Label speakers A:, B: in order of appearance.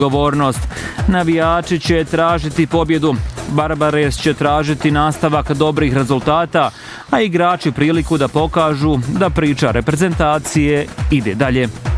A: odgovornost. Navijači će tražiti pobjedu, Barbares će tražiti nastavak dobrih rezultata, a igrači priliku da pokažu da priča reprezentacije ide dalje.